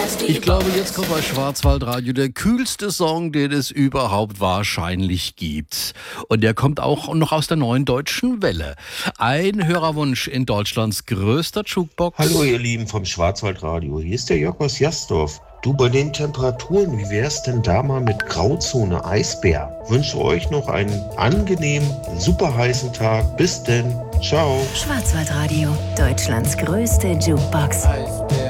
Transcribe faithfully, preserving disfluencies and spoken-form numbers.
Ich glaube, jetzt kommt bei Schwarzwaldradio der kühlste Song, den es überhaupt wahrscheinlich gibt. Und der kommt auch noch aus der Neuen Deutschen Welle. Ein Hörerwunsch in Deutschlands größter Jukebox. Hallo ihr Lieben vom Schwarzwaldradio, hier ist der Jörg aus Jasdorf. Du, bei den Temperaturen, wie wär's denn da mal mit Grauzone Eisbär? Wünsche euch noch einen angenehmen, super heißen Tag. Bis denn. Ciao. Schwarzwaldradio, Deutschlands größte Jukebox. Eisbär.